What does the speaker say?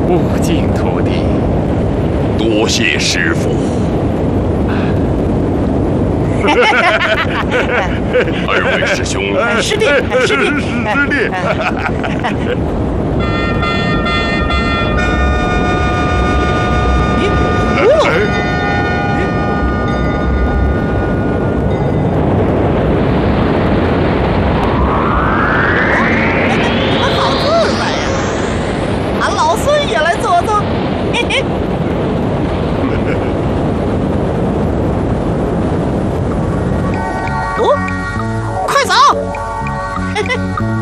物尽徒弟， 多谢师傅。二位师兄， 师弟，师弟， 师弟。 快走！